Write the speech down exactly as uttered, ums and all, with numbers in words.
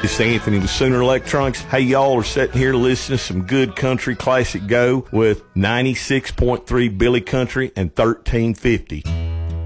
It's Anthony with Sooner Electronics. Hey, y'all are sitting here listening to some good country classic go with ninety-six point three Billy Country and thirteen fifty.